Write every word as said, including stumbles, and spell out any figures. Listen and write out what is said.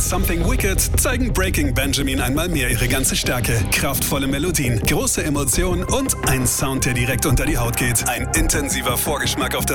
Something Wicked zeigen Breaking Benjamin einmal mehr ihre ganze Stärke. Kraftvolle Melodien, große Emotionen und ein Sound, der direkt unter die Haut geht. Ein intensiver Vorgeschmack auf das